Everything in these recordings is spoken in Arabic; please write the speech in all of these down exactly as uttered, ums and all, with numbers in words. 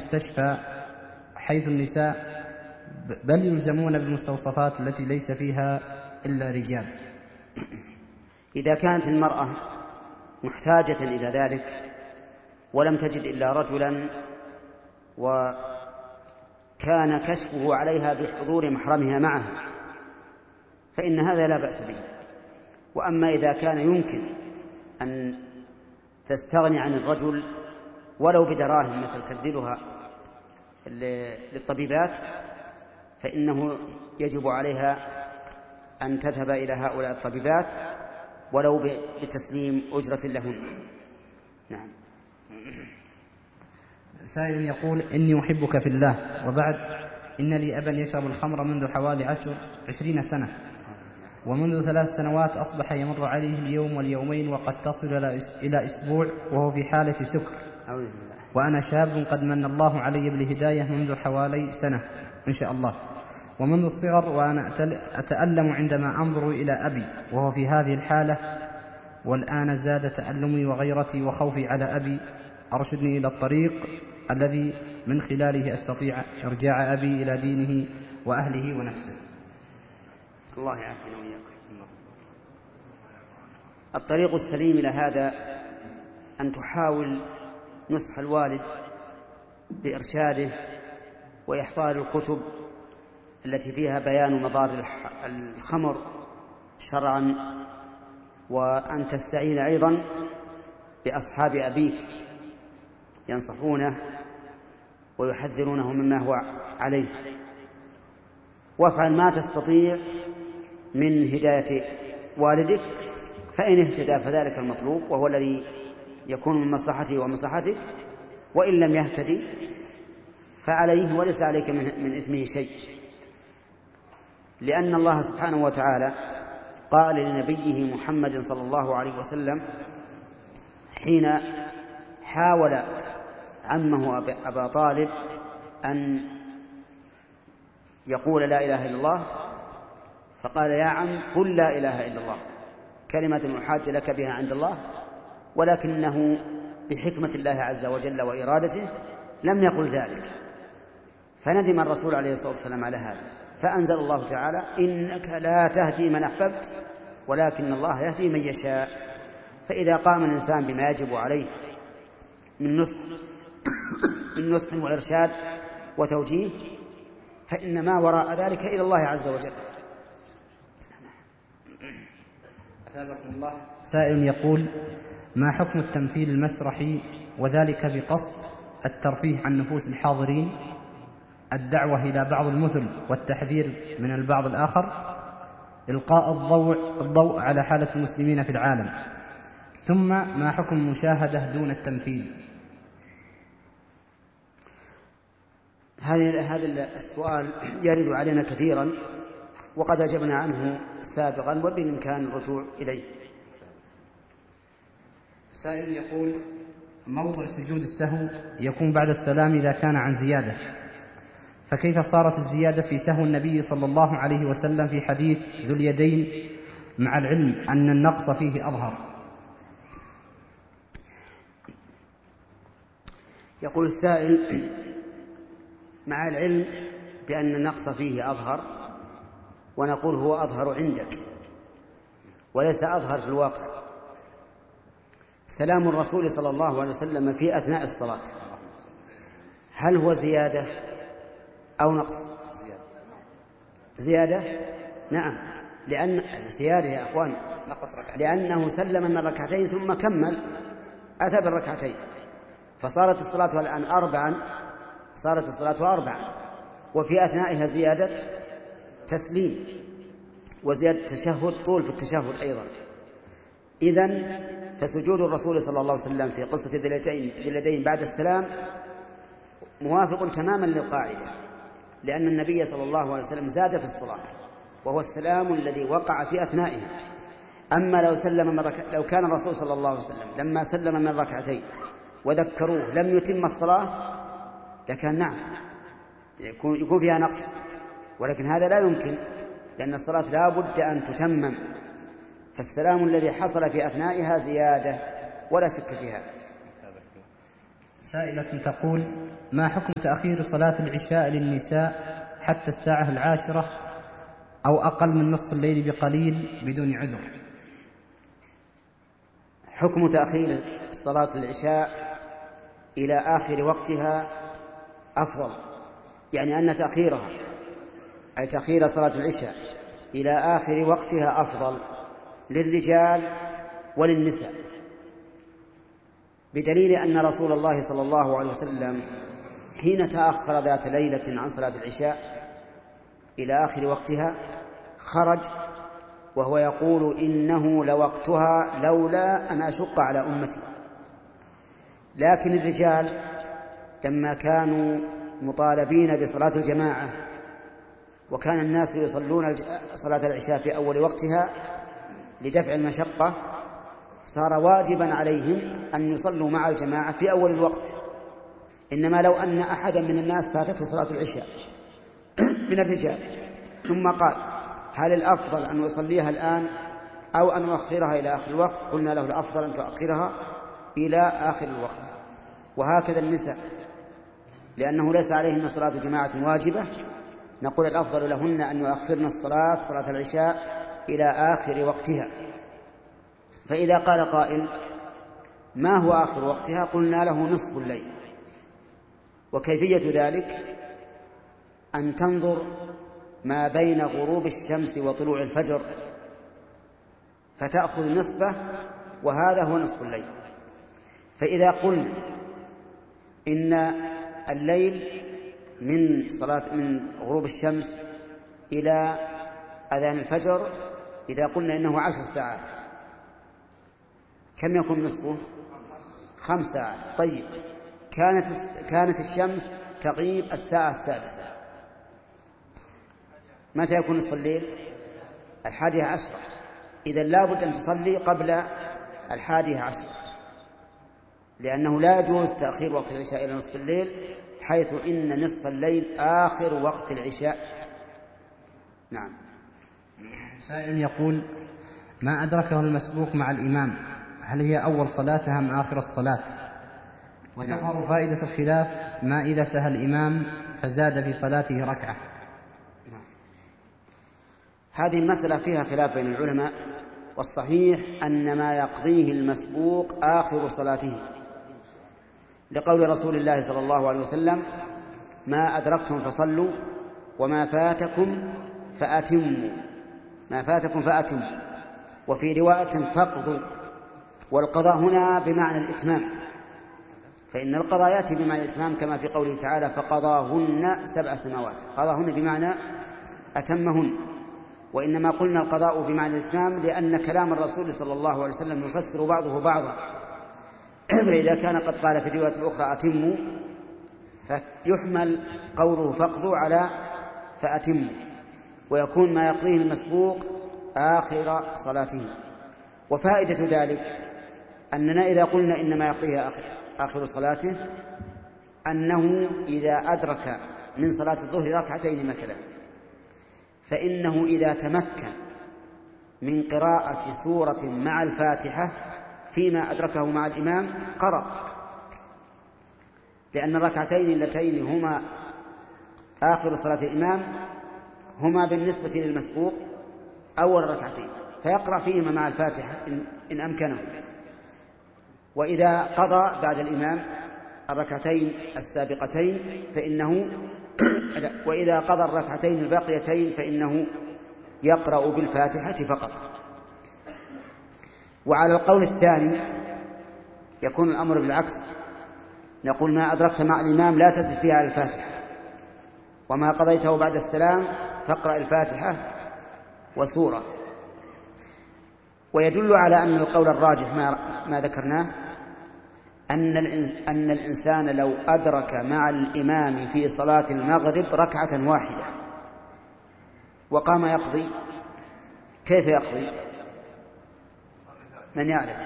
المستشفى حيث النساء بل يلزمون بالمستوصفات التي ليس فيها إلا رجال؟ إذا كانت المرأة محتاجة إلى ذلك ولم تجد إلا رجلا وكان كشفه عليها بحضور محرمها معها فإن هذا لا بأس به. وأما إذا كان يمكن أن تستغني عن الرجل ولو بدراهم مثل تبذلها للطبيبات فإنه يجب عليها أن تذهب إلى هؤلاء الطبيبات ولو بتسليم أجرة لهن. نعم. سائل يقول: إني أحبك في الله، وبعد إن لي أبا يشرب الخمر منذ حوالي عشر عشرين سنة، ومنذ ثلاث سنوات أصبح يمر عليه اليوم واليومين وقد تصل إلى أسبوع وهو في حالة سكر، وأنا شاب قد من الله علي بالهداية منذ حوالي سنة إن شاء الله، ومنذ الصغر وأنا أتألم عندما أنظر إلى أبي وهو في هذه الحالة، والآن زاد تألمي وغيرتي وخوفي على أبي. أرشدني إلى الطريق الذي من خلاله أستطيع إرجاع أبي إلى دينه وأهله ونفسه. الله يعافينا وإياكم. الطريق السليم إلى هذا أن تحاول نصح الوالد بإرشاده وإحضار الكتب التي فيها بيان مضار الخمر شرعا، وأن تستعين أيضا بأصحاب أبيك ينصحونه ويحذرونه مما هو عليه، وافعل ما تستطيع من هداية والدك، فإن اهتدى فذلك المطلوب وهو الذي يكون من مصلحته ومصلحتك، وإن لم يهتدي فعليه وليس عليك من إثمه شيء، لأن الله سبحانه وتعالى قال لنبيه محمد صلى الله عليه وسلم حين حاول عمه أبا طالب أن يقول لا إله إلا الله، فقال: يا عم قل لا إله إلا الله كلمة أحاج لك بها عند الله، ولكنه بحكمة الله عز وجل وإرادته لم يقل ذلك، فندم الرسول عليه الصلاة والسلام على هذا، فأنزل الله تعالى: إنك لا تهدي من أحببت ولكن الله يهدي من يشاء. فإذا قام الإنسان بما يجب عليه من نصح من نصح وإرشاد وتوجيه فإن ما وراء ذلك إلى الله عز وجل. الله. سائل يقول: ما حكم التمثيل المسرحي وذلك بقصد الترفيه عن نفوس الحاضرين، الدعوة إلى بعض المثل والتحذير من البعض الآخر، إلقاء الضوء, الضوء على حالة المسلمين في العالم، ثم ما حكم المشاهدة دون التمثيل؟ هذا السؤال يرد علينا كثيرا وقد أجبنا عنه سابقا وبالإمكان الرجوع إليه. سائل يقول: موضع سجود السهو يكون بعد السلام إذا كان عن زيادة، فكيف صارت الزيادة في سهو النبي صلى الله عليه وسلم في حديث ذو اليدين مع العلم أن النقص فيه أظهر؟ يقول السائل: مع العلم بأن النقص فيه أظهر، ونقول هو أظهر عندك وليس أظهر في الواقع. سلام الرسول صلى الله عليه وسلم في أثناء الصلاة هل هو زيادة أو نقص؟ زيادة. نعم، لأن زيادة يا أخوان، لأنه سلم من ركعتين ثم كمل أتى بالركعتين، فصارت الصلاة الآن أربعا، صارت الصلاة أربعا، وفي أثنائها زيادة تسليم وزيادة تشهد طول في التشهد أيضا. إذن فسجود الرسول صلى الله عليه وسلم في قصة ذي اليدين بعد السلام موافق تماما للقاعدة، لأن النبي صلى الله عليه وسلم زاد في الصلاة وهو السلام الذي وقع في أثنائها. أما لو سلم من رك... لو كان الرسول صلى الله عليه وسلم لما سلم من ركعتين وذكروه لم يتم الصلاة لكان نعم يكون, يكون فيها نقص، ولكن هذا لا يمكن، لأن الصلاة لا بد أن تتمم، فالسلام الذي حصل في أثنائها زيادة ولا شك فيها. سائلة تقول: ما حكم تأخير صلاة العشاء للنساء حتى الساعة العاشرة أو أقل من نصف الليل بقليل بدون عذر؟ حكم تأخير صلاة العشاء إلى آخر وقتها أفضل، يعني أن تأخيرها أي تأخير صلاة العشاء إلى آخر وقتها أفضل للرجال وللنساء، بدليل أن رسول الله صلى الله عليه وسلم حين تأخر ذات ليلة عن صلاة العشاء إلى آخر وقتها خرج وهو يقول إنه لوقتها لولا أن أشق على أمتي. لكن الرجال لما كانوا مطالبين بصلاة الجماعة وكان الناس يصلون صلاة العشاء في أول وقتها لدفع المشقة صار واجبا عليهم أن يصلوا مع الجماعة في أول الوقت. إنما لو أن أحدا من الناس فاتته صلاة العشاء من الرجال ثم قال هل الأفضل أن أصليها الآن أو أن أؤخرها إلى آخر الوقت، قلنا له الأفضل أن تؤخرها إلى آخر الوقت. وهكذا النساء لأنه ليس عليهن صلاة جماعة واجبة، نقول الأفضل لهن أن يؤخرن الصلاة صلاة العشاء إلى آخر وقتها. فإذا قال قائل ما هو آخر وقتها، قلنا له نصف الليل. وكيفية ذلك أن تنظر ما بين غروب الشمس وطلوع الفجر فتأخذ نصفه، وهذا هو نصف الليل. فإذا قلنا إن الليل من صلاة من غروب الشمس إلى أذان الفجر، إذا قلنا إنه عشر ساعات كم يكون نصفه؟ خمس ساعات. طيب كانت كانت الشمس تغيب الساعة السادسة، متى يكون نصف الليل؟ الحادية عشرة. إذا لابد أن تصلي قبل الحادية عشرة، لأنه لا يجوز تأخير وقت العشاء إلى نصف الليل، حيث إن نصف الليل آخر وقت العشاء. نعم. سائل يقول ما أدركه المسبوق مع الإمام هل هي أول صلاة أم آخر الصلاة؟ وتظهر فائدة الخلاف ما إذا سهى الإمام فزاد في صلاته ركعة. هذه المسألة فيها خلاف بين العلماء، والصحيح أن ما يقضيه المسبوق آخر صلاته، لقول رسول الله صلى الله عليه وسلم ما أدركتم فصلوا وما فاتكم فأتموا، ما فاتكم فأتموا. وفي رواية فقضوا، والقضاء هنا بمعنى الإتمام، فإن القضاء يأتي بمعنى الإتمام كما في قوله تعالى فقضاهن سبع سماوات، قضاهن بمعنى أتمهن. وإنما قلنا القضاء بمعنى الإتمام لأن كلام الرسول صلى الله عليه وسلم يفسر بعضه بعضا، فإذا كان قد قال في الرواية الأخرى أتموا فيحمل قوله فقضوا على فأتموا، ويكون ما يقضيه المسبوق آخر صلاته. وفائدة ذلك أننا إذا قلنا إنما يقضيه آخر, آخر صلاته أنه إذا أدرك من صلاة الظهر ركعتين مثلا، فإنه إذا تمكن من قراءة سورة مع الفاتحة فيما أدركه مع الإمام قرأ، لأن الركعتين اللتين هما آخر صلاة الإمام هما بالنسبة للمسبوق أول ركعتين، فيقرأ فيهما مع الفاتحة إن أمكنه. وإذا قضى بعد الإمام الركعتين السابقتين فإنه وإذا قضى الركعتين الباقيتين فإنه يقرأ بالفاتحة فقط. وعلى القول الثاني يكون الأمر بالعكس، نقول ما أدركت مع الإمام لا تزد فيها على الفاتحة، وما قضيته بعد السلام فاقرأ الفاتحة وسورة. ويدل على أن القول الراجح ما, ما ذكرناه أن, أن الإنسان لو أدرك مع الإمام في صلاة المغرب ركعة واحدة وقام يقضي، كيف يقضي؟ من يعرف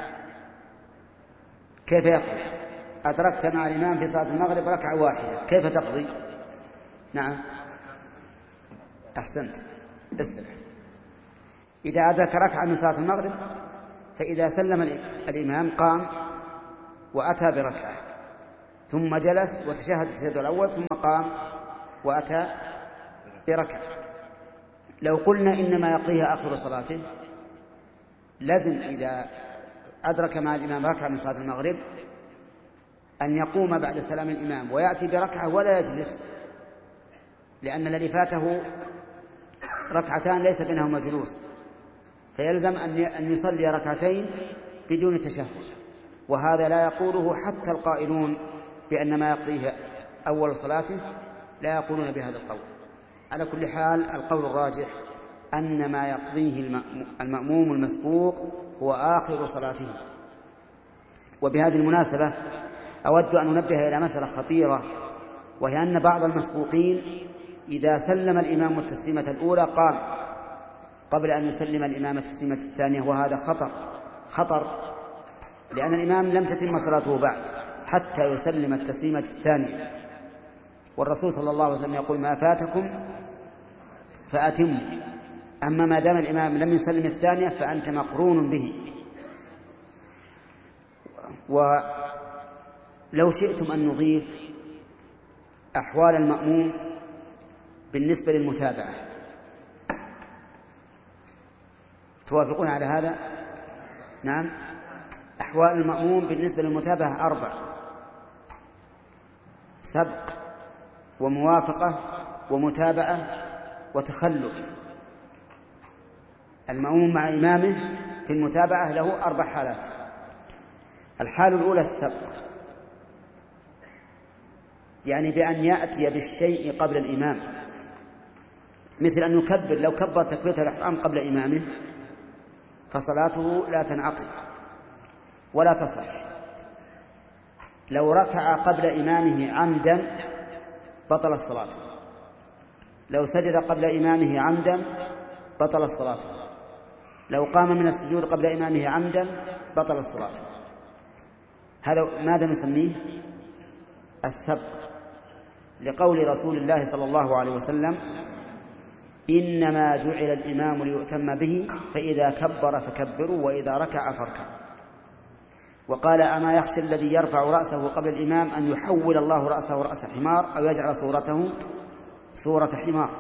كيف يقضي؟ أدركت مع الإمام في صلاة المغرب ركعة واحدة، كيف تقضي؟ نعم أحسنت، اسرع. إذا أدرك ركعة من صلاة المغرب فإذا سلم الإمام قام وأتى بركعة، ثم جلس وتشهد التشهد الأول ثم قام وأتى بركعة. لو قلنا إنما يقضيها آخر صلاته لازم إذا أدرك مع الإمام ركعة من صلاة المغرب أن يقوم بعد سلام الإمام ويأتي بركعة ولا يجلس، لأن الذي فاته ركعتان ليس بينهما جلوس، فيلزم أن يصلي ركعتين بدون تشهد، وهذا لا يقوله حتى القائلون بأن ما يقضيه أول صلاته لا يقولون بهذا القول. على كل حال القول الراجح أن ما يقضيه المأموم المسبوق هو آخر صلاته. وبهذه المناسبة أود أن أنبه إلى مسألة خطيرة، وهي أن بعض المسبوقين إذا سلم الإمام التسليمة الأولى قام قبل أن يسلم الإمام التسليمة الثانية، وهذا خطر خطر لأن الإمام لم تتم صلاته بعد حتى يسلم التسليمة الثانية، والرسول صلى الله عليه وسلم يقول ما فاتكم فأتموا، أما ما دام الإمام لم يسلم الثانية فأنت مقرون به. ولو شئتم أن نضيف أحوال المأموم بالنسبة للمتابعة، توافقون على هذا؟ نعم. أحوال المأموم بالنسبة للمتابعة أربع: سبق وموافقة ومتابعة وتخلف. المأموم مع إمامه في المتابعة له أربع حالات. الحال الأولى السبق، يعني بأن يأتي بالشيء قبل الإمام، مثل أن يكبر، لو كبر تكبيرة الإحرام قبل إمامه فصلاته لا تنعقد ولا تصح. لو ركع قبل إمامه عمدا بطل الصلاة، لو سجد قبل إمامه عمدا بطل الصلاة، لو قام من السجود قبل إمامه عمدا بطل الصلاة. هذا ماذا نسميه؟ السبق، لقول رسول الله صلى الله عليه وسلم إنما جعل الإمام ليؤتم به فإذا كبر فكبروا وإذا ركع فاركعوا. وقال أما يخشى الذي يرفع رأسه قبل الإمام أن يحول الله رأسه رأس حمار أو يجعل صورته صورة حمار.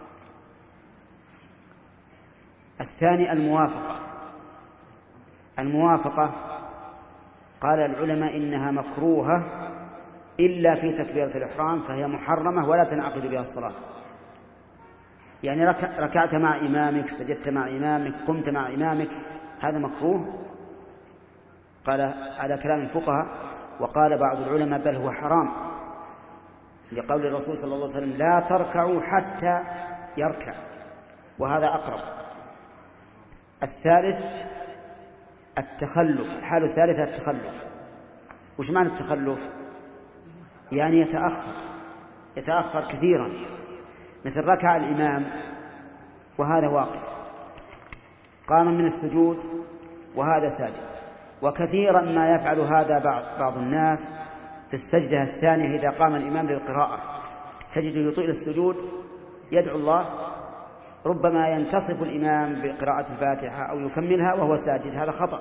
الثاني الموافقة. الموافقة قال العلماء إنها مكروهة إلا في تكبيرة الإحرام فهي محرمة ولا تنعقد بها الصلاة. يعني ركعت مع إمامك، سجدت مع إمامك، قمت مع إمامك، هذا مكروه قال على كلام الفقهاء. وقال بعض العلماء بل هو حرام، لقول الرسول صلى الله عليه وسلم لا تركعوا حتى يركع، وهذا أقرب. الثالث التخلف. الحالة الثالثة التخلف. وش معنى التخلف؟ يعني يتأخر يتأخر كثيرا، مثل ركع الإمام وهذا واقف، قام من السجود وهذا ساجد. وكثيرا ما يفعل هذا بعض, بعض الناس في السجدة الثانية إذا قام الإمام للقراءة، تجده يطيل السجود يدعو الله، ربما ينتصف الإمام بقراءة الفاتحة أو يكملها وهو ساجد. هذا خطأ،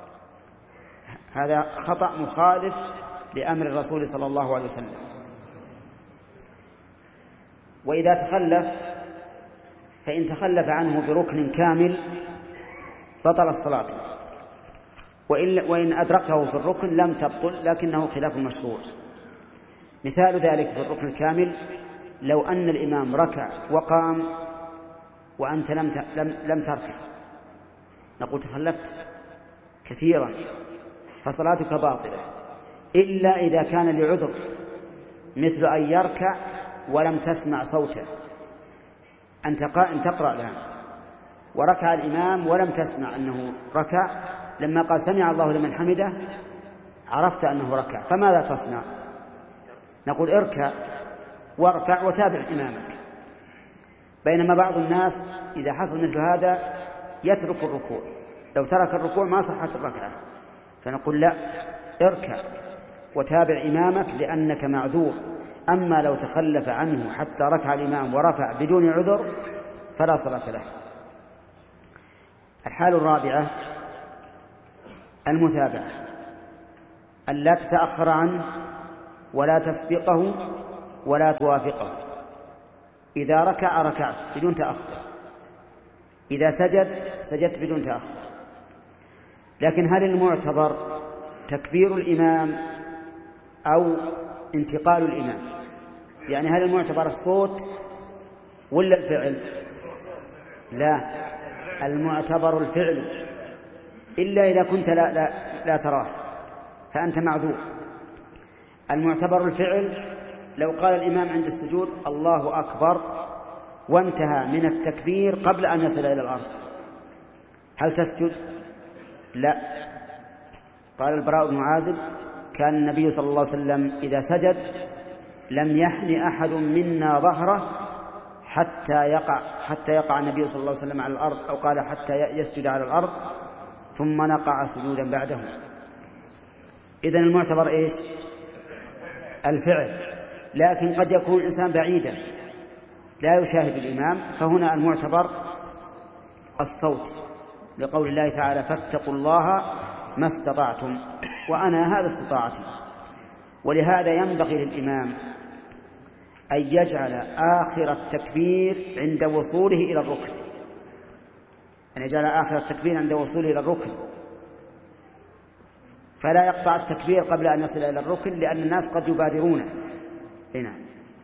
هذا خطأ مخالف لأمر الرسول صلى الله عليه وسلم. وإذا تخلف فإن تخلف عنه بركن كامل بطل الصلاة، وإن, وإن أدركه في الركن لم تبطل، لكنه خلاف المشروع. مثال ذلك في الركن الكامل لو أن الإمام ركع وقام وأنت لم لم لم تركع، نقول تخلفت كثيرا فصلاتك باطلة، إلا إذا كان لعذر، مثل أن يركع ولم تسمع صوته، أنت قائم تقرأ الآن وركع الإمام ولم تسمع أنه ركع، لما قال سمع الله لمن حمده عرفت أنه ركع، فماذا تصنع؟ نقول اركع واركع وتابع إمامك. بينما بعض الناس إذا حصل مثل هذا يترك الركوع، لو ترك الركوع ما صحت الركعة، فنقول لا، اركع وتابع إمامك لأنك معذور. أما لو تخلف عنه حتى ركع الإمام ورفع بدون عذر فلا صلاة له. الحال الرابعة المتابعة، أن لا تتأخر عنه ولا تسبقه ولا توافقه. إذا ركع ركعت بدون تأخر، إذا سجد سجدت بدون تأخر. لكن هل المعتبر تكبير الإمام أو انتقال الإمام؟ يعني هل المعتبر الصوت ولا الفعل؟ لا، المعتبر الفعل، إلا إذا كنت لا, لا, لا تراه فأنت معذور. المعتبر الفعل لو قال الإمام عند السجود الله أكبر وانتهى من التكبير قبل أن يصل إلى الأرض، هل تسجد؟ لا. قال البراء بن عازب كان النبي صلى الله عليه وسلم إذا سجد لم يحن أحد منا ظهره حتى يقع حتى يقع النبي صلى الله عليه وسلم على الأرض، أو قال حتى يسجد على الأرض ثم نقع سجودا بعده. إذن المعتبر إيش؟ الفعل. لكن قد يكون الإنسان بعيدا لا يشاهد الإمام، فهنا المعتبر الصوت، لقول الله تعالى فاتقوا الله ما استطعتم، وأنا هذا استطاعتي. ولهذا ينبغي للإمام أن يجعل آخر التكبير عند وصوله إلى الركن، أن يجعل آخر التكبير عند وصوله إلى الركن، فلا يقطع التكبير قبل أن يصل إلى الركن، لأن الناس قد يبادرونه. هنا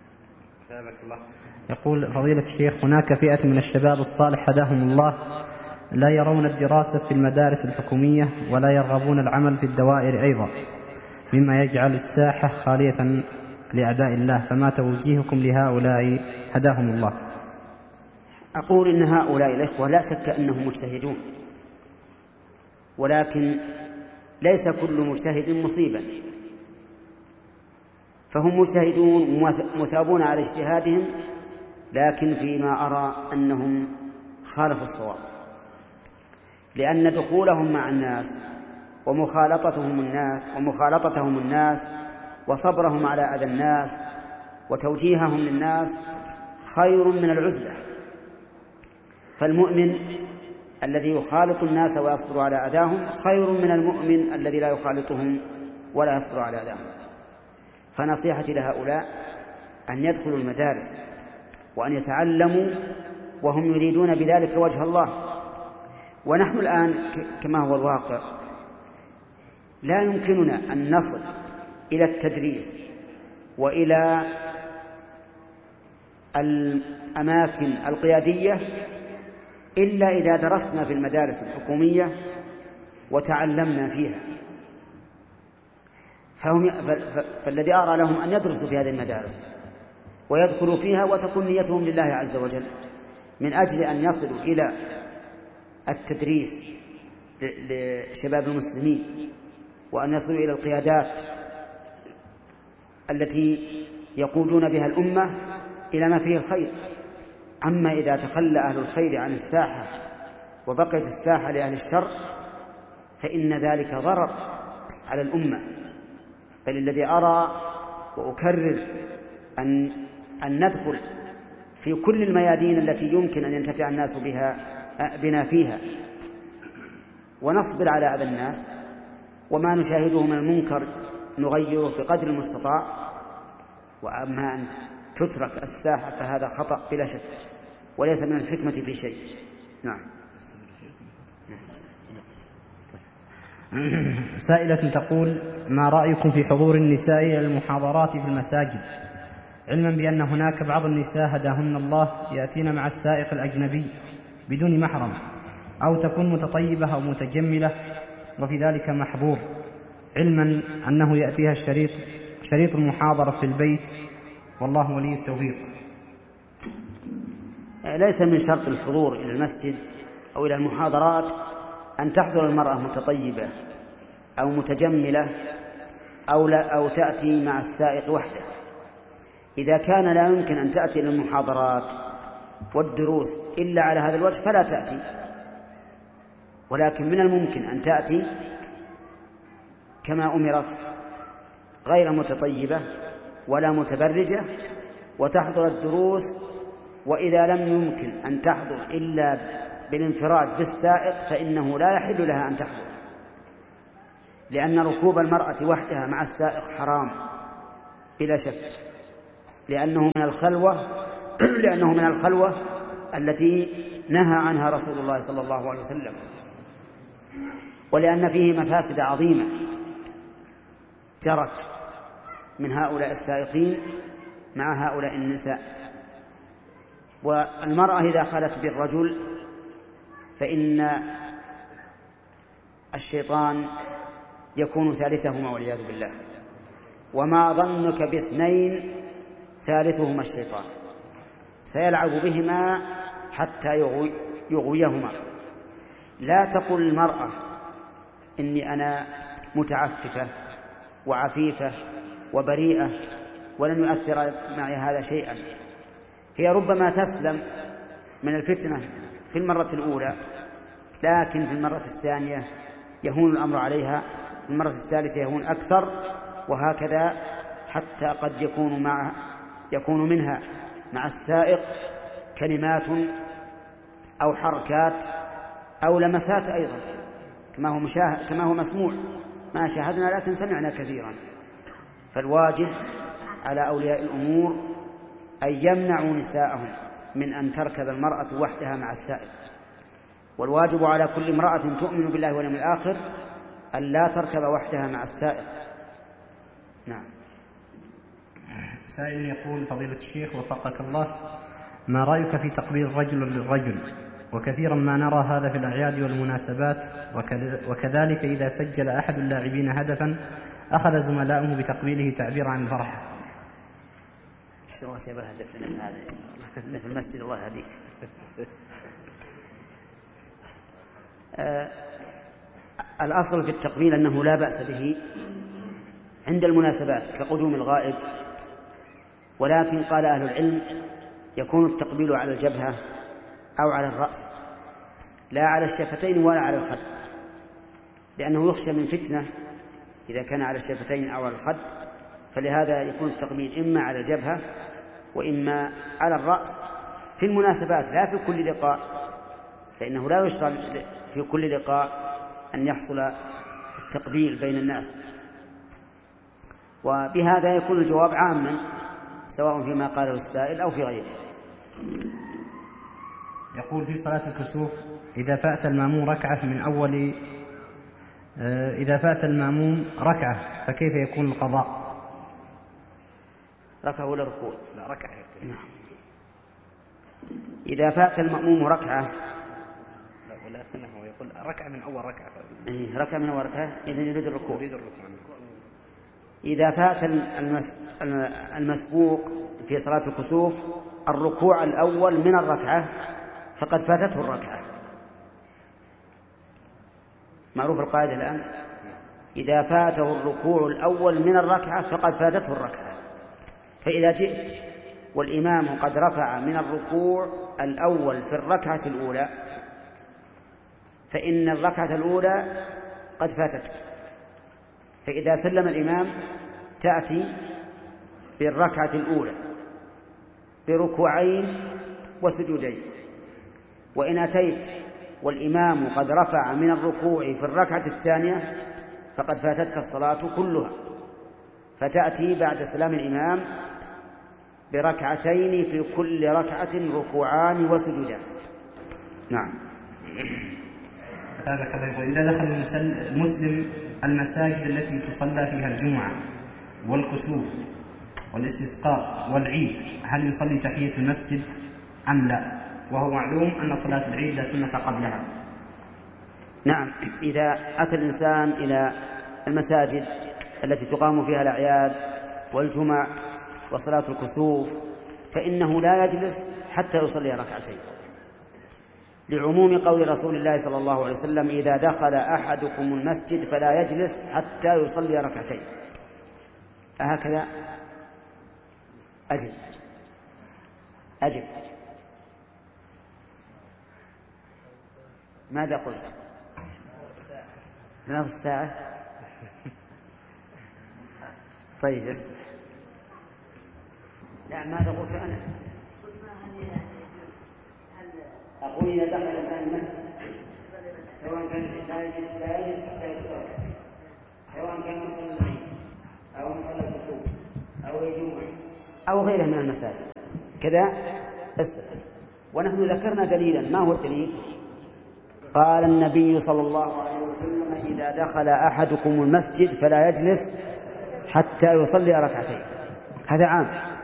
يقول فضيلة الشيخ هناك فئة من الشباب الصالح هداهم الله لا يرون الدراسة في المدارس الحكومية ولا يرغبون العمل في الدوائر أيضا، مما يجعل الساحة خالية لأعداء الله، فما توجيهكم لهؤلاء هداهم الله؟ أقول إن هؤلاء الإخوة لا شك أنهم مجتهدون، ولكن ليس كل مجتهد مصيبا، فهم مجتهدون مثابون على اجتهادهم، لكن فيما أرى أنهم خالفوا الصواب، لأن دخولهم مع الناس ومخالطتهم الناس ومخالطتهم الناس وصبرهم على أذى الناس وتوجيههم للناس خير من العزلة. فالمؤمن الذي يخالط الناس ويصبر على أذاهم خير من المؤمن الذي لا يخالطهم ولا يصبر على أذاهم. فنصيحتي لهؤلاء أن يدخلوا المدارس وأن يتعلموا وهم يريدون بذلك وجه الله. ونحن الآن كما هو الواقع لا يمكننا أن نصل إلى التدريس وإلى الأماكن القيادية إلا إذا درسنا في المدارس الحكومية وتعلمنا فيها. فهم فالذي أرى لهم أن يدرسوا في هذه المدارس ويدخلوا فيها وتكون نيتهم لله عز وجل من أجل أن يصلوا إلى التدريس لشباب المسلمين، وأن يصلوا إلى القيادات التي يقودون بها الأمة إلى ما فيه الخير. أما إذا تخلى أهل الخير عن الساحة وبقيت الساحة لأهل الشر فإن ذلك ضرر على الأمة. بل الذي أرى وأكرر أن, أن ندخل في كل الميادين التي يمكن أن ينتفع الناس بها بنا فيها، ونصبر على أذى الناس، وما نشاهده من المنكر نغيره بقدر المستطاع. وأما أن تترك الساحة فهذا خطأ بلا شك، وليس من الحكمة في شيء. نعم. سائلة تقول: ما رأيكم في حضور النساء إلى المحاضرات في المساجد، علما بأن هناك بعض النساء هداهن الله يأتين مع السائق الأجنبي بدون محرم، أو تكون متطيبة أو متجملة وفي ذلك محظور، علما أنه يأتيها الشريط شريط المحاضرة في البيت، والله ولي التوفيق. ليس من شرط الحضور إلى المسجد أو إلى المحاضرات أن تحضر المرأة متطيبة أو متجملة أو, لا أو تأتي مع السائق وحده. إذا كان لا يمكن أن تأتي للمحاضرات والدروس إلا على هذا الوجه فلا تأتي، ولكن من الممكن أن تأتي كما أمرت غير متطيبة ولا متبرجة وتحضر الدروس. وإذا لم يمكن أن تحضر إلا بالانفراد بالسائق فإنه لا يحل لها أن تحضر، لأن ركوب المرأة وحدها مع السائق حرام، بلا شك، لأنه من الخلوة لأنه من الخلوة التي نهى عنها رسول الله صلى الله عليه وسلم، ولأن فيه مفاسد عظيمة جرت من هؤلاء السائقين مع هؤلاء النساء. والمرأة إذا خلت بالرجل فإن الشيطان يكون ثالثهما والعياذ بالله، وما ظنك باثنين ثالثهما الشيطان، سيلعب بهما حتى يغوي يغويهما. لا تقل المرأة إني أنا متعففة وعفيفة وبريئة ولن يؤثر معي هذا شيئا. هي ربما تسلم من الفتنة في المرة الأولى، لكن في المرة الثانية يهون الأمر عليها، في المرة الثالثة يهون أكثر، وهكذا حتى قد يكون مع يكون منها مع السائق كلمات أو حركات أو لمسات أيضا كما هو مشاهد كما هو مسموع، ما شاهدنا لكن سمعنا كثيرا. فالواجب على أولياء الأمور أن يمنعوا نساءهم من أن تركب المرأة وحدها مع السائق، والواجب على كل امرأة تؤمن بالله واليوم الآخر أن لا تركب وحدها مع السائق. نعم. سائل يقول: فضيلة الشيخ وفقك الله، ما رأيك في تقبيل الرجل للرجل؟ وكثيرا ما نرى هذا في الأعياد والمناسبات، وكذلك إذا سجل أحد اللاعبين هدفا أخذ زملاؤه بتقبيله تعبيرا عن الفرح. الله سيبر هدف لنا هذا في المسجد، الله يهديك. آه الأصل في التقبيل أنه لا بأس به عند المناسبات كقدوم الغائب، ولكن قال أهل العلم يكون التقبيل على الجبهة أو على الرأس، لا على الشفتين ولا على الخد، لأنه يخشى من فتنة إذا كان على الشفتين أو على الخد، فلهذا يكون التقبيل إما على الجبهة وإما على الرأس في المناسبات، لا في كل لقاء، فإنه لا يشرع في كل لقاء أن يحصل التقبيل بين الناس. وبهذا يكون الجواب عاما سواء فيما قاله السائل أو في غيره. يقول: في صلاة الكسوف إذا فات المأموم ركعة من أول إذا فات المأموم ركعة فكيف يكون القضاء؟ ركعة ولا ركوع؟ لا، ركعة. نعم. إذا فات المأموم ركعة، لا ولكنه يقول ركعة من أول ركعة. إيه ركعة من أول ركعة، إذا يريد الركوع. يريد الركوع. إذا فات المس... المسبوق في صلاة الكسوف الركوع الأول من الركعة فقد فاتته الركعة. معروف القاعدة الآن، إذا فاته الركوع الأول من الركعة فقد فاتته الركعة. فإذا جئت والإمام قد رفع من الركوع الأول في الركعة الأولى فإن الركعة الأولى قد فاتتك، فإذا سلم الإمام تأتي بالركعة الأولى بركوعين وسجودين. وإن أتيت والإمام قد رفع من الركوع في الركعة الثانية فقد فاتتك الصلاة كلها، فتأتي بعد سلام الإمام بركعتين في كل ركعة ركوعان وسجودان. نعم. إذا دخل المسلم المساجد التي تصلى فيها الجمعة والكسوف والاستسقاء والعيد، هل يصلي تحية المسجد أم لا؟ وهو معلوم أن صلاة العيد لا سنة قبلها. نعم. إذا أتى الإنسان إلى المساجد التي تقام فيها الأعياد والجمع وصلاة الكسوف فإنه لا يجلس حتى يصلي ركعتين، لعموم قول رسول الله صلى الله عليه وسلم: إذا دخل أحدكم المسجد فلا يجلس حتى يصلي ركعتين. هكذا أجب أجب ماذا قلت؟ نصف ساعة. طيب اسمع. لا، ماذا قلت أنا؟ أقول إذا دخل الإنسان المسجد سواء كان لا يجلس لا يجلس حتى يصلي، سواء كان مصلى العيد أو مصلى الكسوف أو الجمعة أو غيرها من المساجد كذا بس. ونحن ذكرنا دليلا. ما هو الدليل؟ قال النبي صلى الله عليه وسلم إذا دخل أحدكم المسجد فلا يجلس حتى يصلي ركعتين. هذا عام.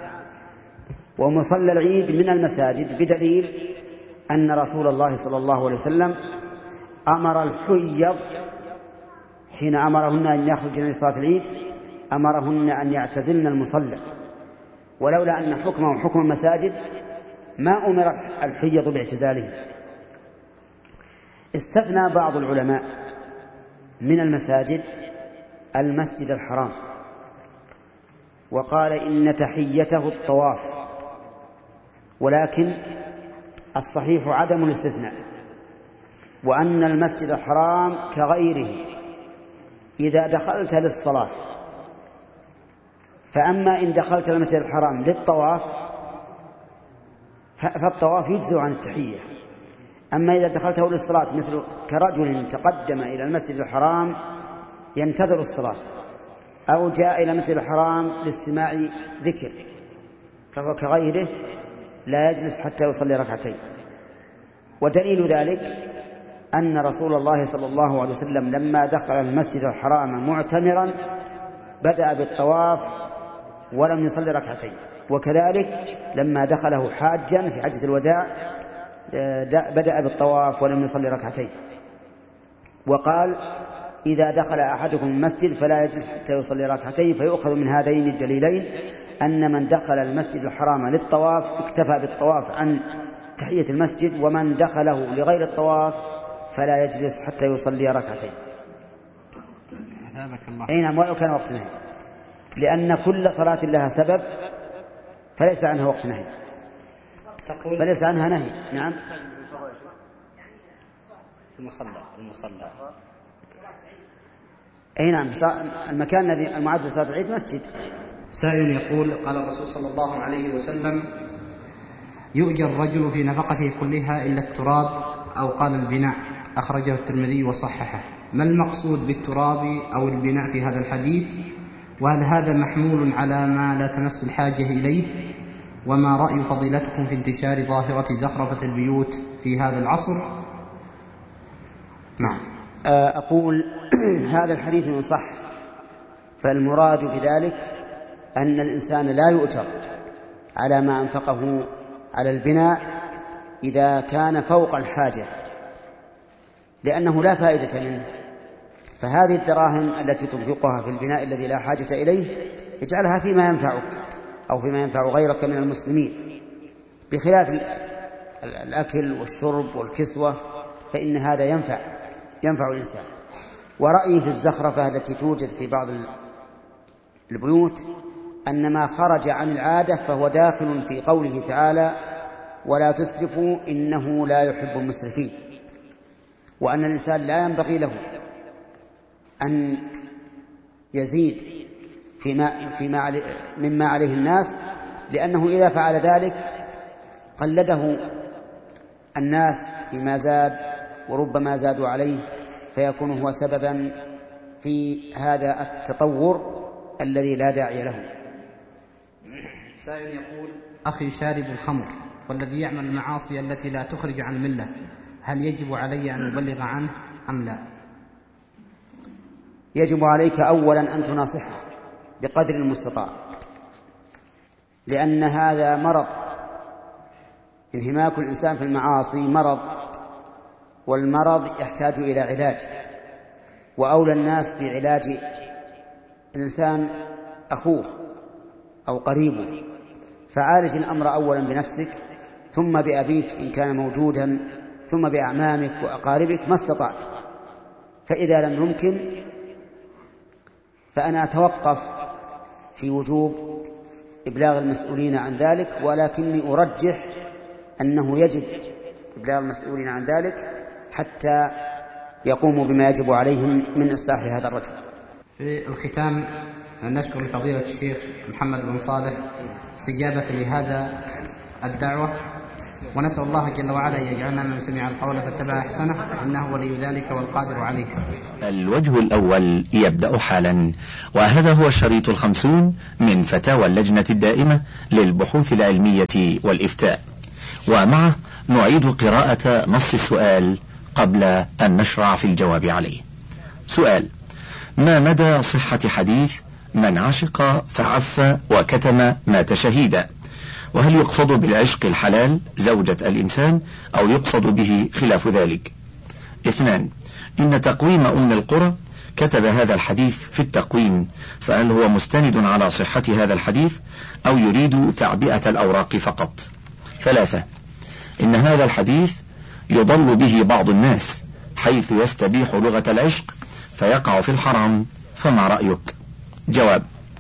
ومصلى العيد من المساجد بدليل أن رسول الله صلى الله عليه وسلم أمر الحيض حين أمرهن أن يخرجن لصلاة العيد أمرهن أن يعتزلن المصلى، ولولا أن حكمه حكم المساجد ما أمر الحيض باعتزاله. استثنى بعض العلماء من المساجد المسجد الحرام، وقال إن تحيته الطواف، ولكن الصحيح عدم الاستثناء، وأن المسجد الحرام كغيره إذا دخلت للصلاة، فأما إن دخلت المسجد الحرام للطواف فالطواف يجزء عن التحية. أما إذا دخلته للصلاة مثل كرجل تقدم إلى المسجد الحرام ينتظر الصلاة أو جاء إلى المسجد الحرام لاستماع ذكر فهو كغيره لا يجلس حتى يصلي ركعتين. ودليل ذلك أن رسول الله صلى الله عليه وسلم لما دخل المسجد الحرام معتمرا بدأ بالطواف ولم يصلي ركعتين، وكذلك لما دخله حاجا في حجة الوداع بدأ بالطواف ولم يصلي ركعتين. وقال إذا دخل أحدكم المسجد فلا يجلس حتى يصلي ركعتين. فيؤخذ من هذين الدليلين أن من دخل المسجد الحرام للطواف اكتفى بالطواف عن تحية المسجد، ومن دخله لغير الطواف فلا يجلس حتى يصلي ركعتين. أي نعم، ولو كان وقت نهي، لأن كل صلاة لها سبب فليس عنها وقت نهي، فليس عنها نهي. نعم، المصلى المصلى أي نعم، المكان الذي المعد لصلاة العيد مسجد. سائل يقول قال الرسول صلى الله عليه وسلم يؤجر الرجل في نفقته كلها إلا التراب أو قال البناء، أخرجه الترمذي وصححه. ما المقصود بالتراب أو البناء في هذا الحديث؟ وهل هذا محمول على ما لا تمس الحاجة إليه؟ وما رأي فضيلتكم في انتشار ظاهرة زخرفة البيوت في هذا العصر؟ نعم، أقول هذا الحديث إن صح فالمراد بذلك أن الإنسان لا يؤجر على ما أنفقه على البناء إذا كان فوق الحاجة، لأنه لا فائدة منه. فهذه الدراهم التي تنفقها في البناء الذي لا حاجة إليه اجعلها فيما ينفعك أو فيما ينفع غيرك من المسلمين، بخلاف الأكل والشرب والكسوة فإن هذا ينفع ينفع الإنسان. ورأيي في الزخرفة التي توجد في بعض البيوت أن ما خرج عن العادة فهو داخل في قوله تعالى ولا تسرفوا إنه لا يحب المسرفين، وأن الإنسان لا ينبغي له أن يزيد فيما فيما مما عليه الناس، لأنه إذا فعل ذلك قلده الناس فيما زاد وربما زادوا عليه، فيكون هو سببا في هذا التطور الذي لا داعي له. سائل يقول أخي شارب الخمر والذي يعمل المعاصي التي لا تخرج عن الملة، هل يجب علي أن أبلغ عنه أم لا؟ يجب عليك أولا أن تناصحه بقدر المستطاع، لأن هذا مرض. انهماك الإنسان في المعاصي مرض، والمرض يحتاج إلى علاج، وأولى الناس بعلاج الإنسان أخوه أو قريبه. فعالج الأمر أولا بنفسك، ثم بأبيك إن كان موجودا، ثم بأعمامك وأقاربك ما استطعت. فإذا لم يمكن فأنا أتوقف في وجوب إبلاغ المسؤولين عن ذلك، ولكني أرجح أنه يجب إبلاغ المسؤولين عن ذلك حتى يقوموا بما يجب عليهم من إصلاح هذا الرجل. في الختام نشكر لفضيلة الشيخ محمد بن صالح استجابة لهذا الدعوة ونسأل الله جل وعلا أن يجعلنا من سمع القول فاتبع أحسنه إنه ولي ذلك والقادر عليه. الوجه الأول يبدأ حالا، وهذا هو الشريط الخمسون من فتاوى اللجنة الدائمة للبحوث العلمية والإفتاء، ومعه نعيد قراءة نص السؤال قبل أن نشرع في الجواب عليه. سؤال: ما مدى صحة حديث من عشق فعف وكتم مات شهيدا؟ وهل يقصد بالعشق الحلال زوجة الإنسان أو يقصد به خلاف ذلك؟ اثنان: إن تقويم أم القرى كتب هذا الحديث في التقويم، فهل هو مستند على صحة هذا الحديث أو يريد تعبئة الأوراق فقط؟ ثلاثة: إن هذا الحديث يضل به بعض الناس حيث يستبيح لغة العشق فيقع في الحرام، فما رأيك؟ جواب: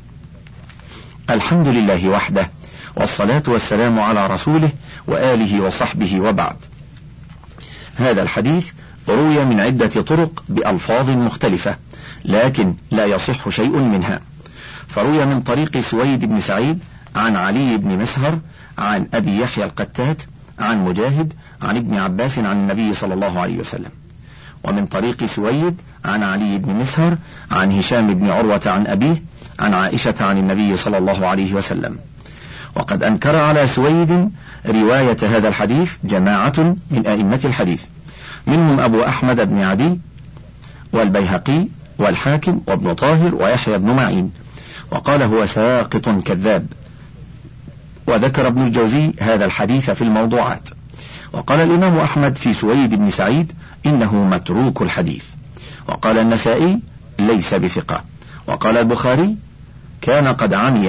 الحمد لله وحده، والصلاة والسلام على رسوله وآله وصحبه، وبعد. هذا الحديث روي من عدة طرق بألفاظ مختلفة، لكن لا يصح شيء منها. فروي من طريق سويد بن سعيد عن علي بن مسهر عن أبي يحيى القتات عن مجاهد عن ابن عباس عن النبي صلى الله عليه وسلم، ومن طريق سويد عن علي بن مسهر عن هشام بن عروة عن أبيه عن عائشة عن النبي صلى الله عليه وسلم. وقد أنكر على سويد رواية هذا الحديث جماعة من أئمة الحديث، منهم أبو أحمد بن عدي والبيهقي والحاكم وابن طاهر ويحيى بن معين، وقال هو ساقط كذاب. وذكر ابن الجوزي هذا الحديث في الموضوعات. وقال الإمام أحمد في سويد بن سعيد إنه متروك الحديث. وقال النسائي ليس بثقة. وقال البخاري كان قد عمي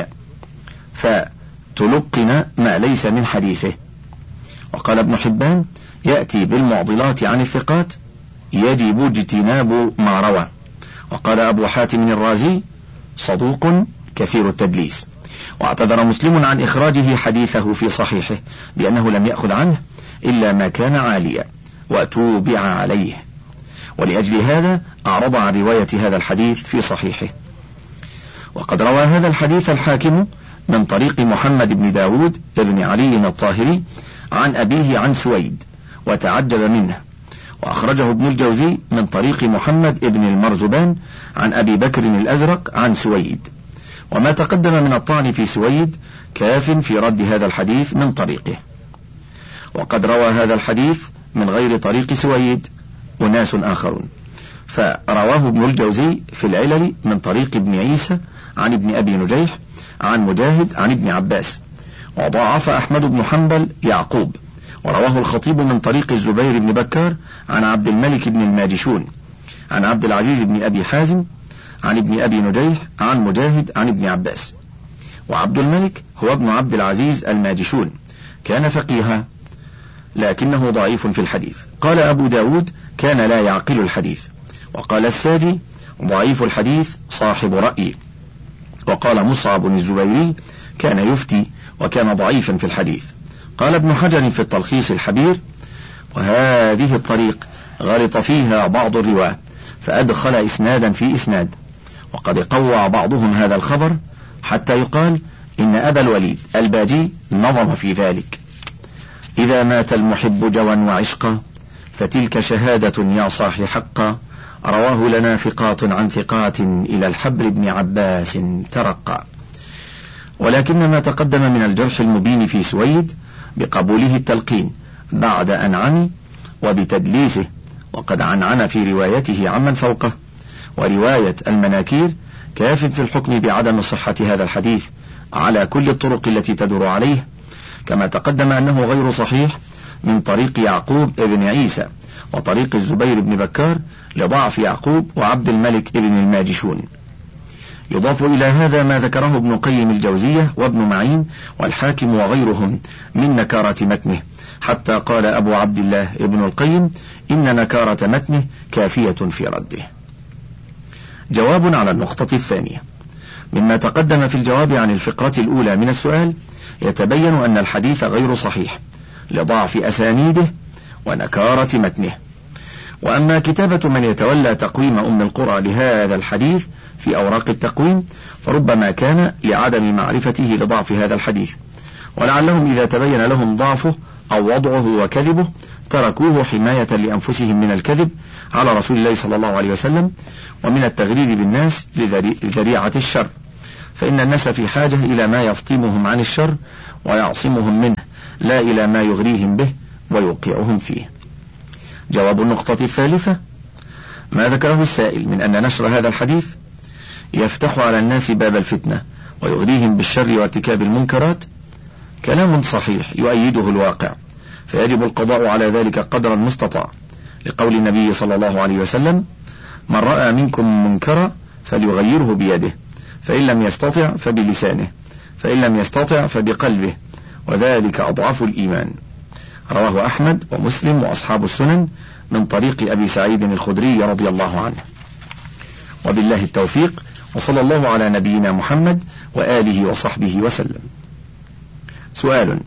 فتلقن ما ليس من حديثه. وقال ابن حبان يأتي بالمعضلات عن الثقات يجب اجتناب ما روى. وقال أبو حاتم الرازي صدوق كثير التدليس. واعتذر مسلم عن إخراجه حديثه في صحيحه بأنه لم يأخذ عنه إلا ما كان عاليا وتوبع عليه، ولأجل هذا أعرض عن رواية هذا الحديث في صحيحه. وقد روى هذا الحديث الحاكم من طريق محمد بن داود بن علي الطاهري عن أبيه عن سويد وتعجب منه. وأخرجه ابن الجوزي من طريق محمد بن المرزبان عن أبي بكر الأزرق عن سويد. وما تقدم من الطعن في سويد كاف في رد هذا الحديث من طريقه. وقد روى هذا الحديث من غير طريق سويد أناس آخرون، فرواه ابن الجوزي في العلل من طريق ابن عيسى عن ابن أبي نجيح عن مجاهد عن ابن عباس. وضاعف أحمد بن حنبل يعقوب. ورواه الخطيب من طريق الزبير بن بكار عن عبد الملك بن الماجشون عن عبد العزيز بن أبي حازم عن ابن أبي نجيح عن مجاهد عن ابن عباس. وعبد الملك هو ابن عبد العزيز الماجشون، كان فقيها لكنه ضعيف في الحديث. قال أبو داود كان لا يعقل الحديث. وقال الساجي ضعيف الحديث صاحب رأي. وقال مصعب الزبيري كان يفتي وكان ضعيفا في الحديث. قال ابن حجر في التلخيص الحبير وهذه الطريق غلط فيها بعض الرواة فأدخل إسنادا في إسناد، وقد قوى بعضهم هذا الخبر حتى يقال إن أبا الوليد الباجي نظم في ذلك: إذا مات المحب جوا وعشقا فتلك شهادة يا صاح حقا، رواه لنا ثقات عن ثقات إلى الحبر بن عباس ترقى. ولكن ما تقدم من الجرح المبين في سويد بقبوله التلقين بعد أن عمي وبتدليسه، وقد عنعن في روايته عمن فوقه، ورواية المناكير كاف في الحكم بعدم صحة هذا الحديث على كل الطرق التي تدور عليه، كما تقدم أنه غير صحيح من طريق يعقوب ابن عيسى وطريق الزبير بن بكار لضعف يعقوب وعبد الملك ابن الماجشون. يضاف إلى هذا ما ذكره ابن قيم الجوزية وابن معين والحاكم وغيرهم من نكارة متنه، حتى قال أبو عبد الله ابن القيم إن نكارة متنه كافية في رده. جواب على النقطة الثانية. مما تقدم في الجواب عن الفقرة الأولى من السؤال يتبين أن الحديث غير صحيح لضعف أسانيده ونكارة متنه. وأما كتابة من يتولى تقويم أم القرى لهذا الحديث في أوراق التقويم فربما كان لعدم معرفته لضعف هذا الحديث، ولعلهم إذا تبين لهم ضعفه أو وضعه وكذبه تركوه حماية لأنفسهم من الكذب على رسول الله صلى الله عليه وسلم ومن التغرير بالناس لذريعة الشر، فإن الناس في حاجة إلى ما يفطمهم عن الشر ويعصمهم منه، لا إلى ما يغريهم به ويوقعهم فيه. جواب النقطة الثالثة: ما ذكره السائل من أن نشر هذا الحديث يفتح على الناس باب الفتنة ويغريهم بالشر وارتكاب المنكرات كلام صحيح يؤيده الواقع، فيجب القضاء على ذلك قدر المستطاع، لقول النبي صلى الله عليه وسلم: من رأى منكم منكرا فليغيره بيده، فإن لم يستطع فبلسانه، فإن لم يستطع فبقلبه، وذلك أضعف الإيمان. رواه أحمد ومسلم وأصحاب السنن من طريق أبي سعيد الخدري رضي الله عنه. وبالله التوفيق، وصلى الله على نبينا محمد وآله وصحبه وسلم. سؤال: